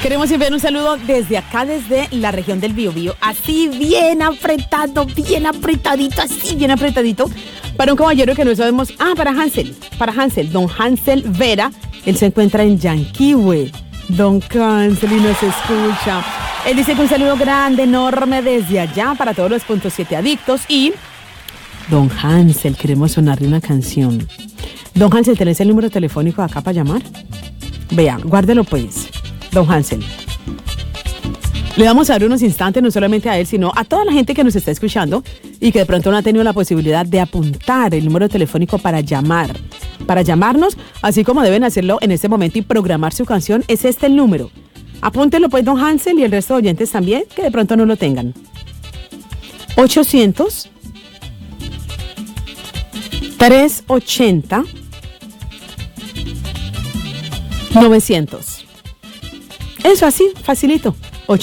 Queremos enviar un saludo desde acá, desde la región del Biobío, así bien apretado, bien apretadito, así bien apretadito, para un caballero que no sabemos, para Hansel, don Hansel Vera, él se encuentra en Yanquihue, don Hansel, y nos escucha. Él dice que un saludo grande, enorme desde allá para todos los punto 7 adictos y don Hansel, queremos sonarle una canción. Don Hansel, ¿tenés el número telefónico acá para llamar? Vea, guárdelo pues. Don Hansel, le vamos a dar unos instantes, no solamente a él, sino a toda la gente que nos está escuchando y que de pronto no ha tenido la posibilidad de apuntar el número telefónico para llamarnos, así como deben hacerlo en este momento y programar su canción. Es este el número. Apúntelo pues, don Hansel, y el resto de oyentes también, que de pronto no lo tengan. 800 380 900. Eso así, facilito.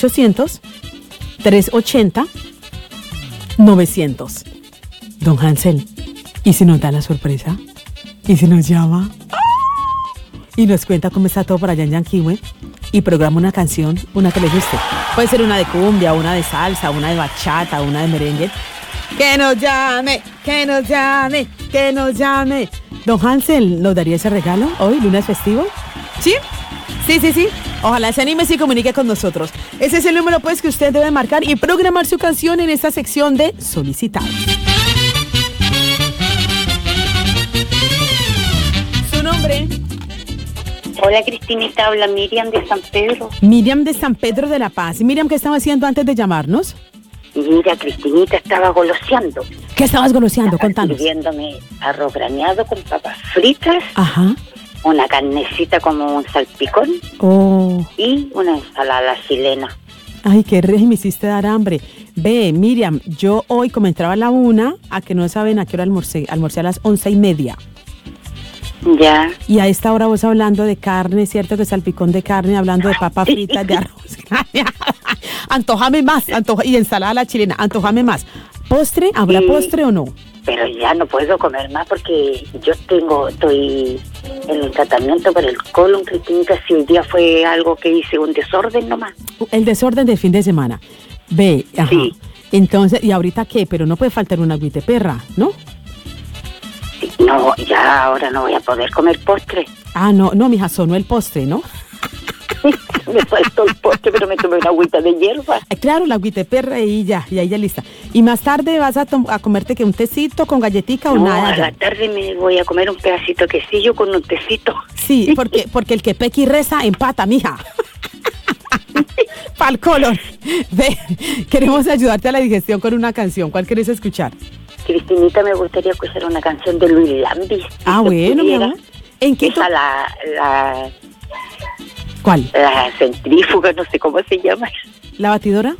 800-380-900. Don Hansel, ¿y si nos da la sorpresa? ¿Y si nos llama? Y nos cuenta cómo está todo por allá en Yanquihue y programa una canción, una que le guste. Puede ser una de cumbia, una de salsa, una de bachata, una de merengue. Que nos llame, que nos llame, que nos llame. Don Hansel, ¿nos daría ese regalo hoy, lunes festivo? ¿Sí? Sí. Ojalá se anime y se comunique con nosotros. Ese es el número pues que usted debe marcar y programar su canción en esta sección de solicitados. ¿Su nombre? Hola Cristinita, habla Miriam de San Pedro. Miriam de San Pedro de la Paz. Miriam, ¿qué estaba haciendo antes de llamarnos? Mira, Cristinita, estaba goloseando. ¿Qué estabas goloseando? Contanos. Sirviéndome arroz graneado con papas fritas. Ajá. Una carnecita como un salpicón. Oh. Y una ensalada chilena. Ay, qué régimen me hiciste dar hambre. Ve, Miriam, yo hoy, como entraba a la 1, a que no saben a qué hora almorcé a las 11:30. Ya. Y a esta hora vos hablando de carne, ¿cierto? Que salpicón de carne, hablando de papas fritas, de arroz. Antojame más, y ensalada a la chilena, antojame más. ¿Postre? ¿Habrá postre o no? Pero ya no puedo comer más porque yo estoy en el tratamiento para el colon, Cristinita. Si hoy día fue algo que hice, un desorden nomás. El desorden del fin de semana. Ve, ajá. Sí. Entonces, ¿y ahorita qué? Pero no puede faltar una agüita de perra, ¿no? No, ya ahora no voy a poder comer postre. No, mija, sonó el postre, ¿no? Me faltó el postre, pero me tomé una agüita de hierba. Claro, la agüita de perra y ya lista. ¿Y más tarde vas a comerte que un tecito con galletica o nada? A la tarde me voy a comer un pedacito de quesillo con un tecito. Sí, porque el que peca y reza empata, mija. Pa'l color. Ve, queremos ayudarte a la digestión con una canción. ¿Cuál quieres escuchar? Cristinita, me gustaría escuchar una canción de Luis Lambis. Bueno, mi amor. ¿En qué? Esa la ¿cuál? La centrífuga, no sé cómo se llama. ¿La batidora?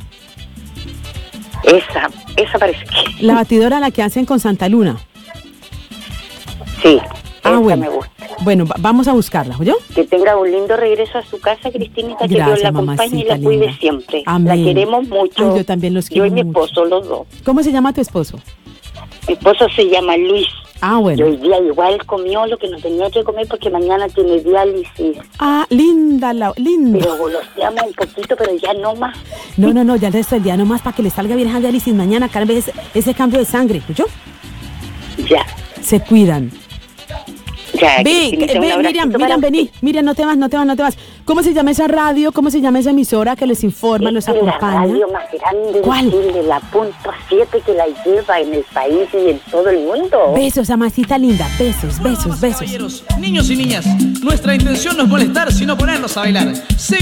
Esa parece que... La batidora, la que hacen con Santa Luna. Sí, bueno. Me gusta. Bueno, vamos a buscarla, ¿oyó? Que tenga un lindo regreso a su casa, Cristinita, que Dios la acompañe y la cuide linda. Siempre. Amén. La queremos mucho. Ay, yo también los quiero mucho. Yo y mi mucho. esposo, los dos. ¿Cómo se llama tu esposo? Mi esposo se llama Luis. Bueno. Y hoy día igual comió lo que no tenía que comer porque mañana tiene diálisis. Linda. Pero goloseamos un poquito, pero ya no más. No, ya el resto del día no más para que le salga bien a diálisis mañana, cada vez ese cambio de sangre, ¿escuchó? Ya. Se cuidan. Ya, Ve, Miriam, vení. Miriam, no te vas. ¿Cómo se llama esa radio? ¿Cómo se llama esa emisora que les informa, los acompaña? La radio más grande ¿Cuál? de Chile, la punto 7 que la lleva en el país y en todo el mundo. Besos, amasita linda. Besos. Caballeros, niños y niñas, nuestra intención no es molestar, sino ponernos a bailar.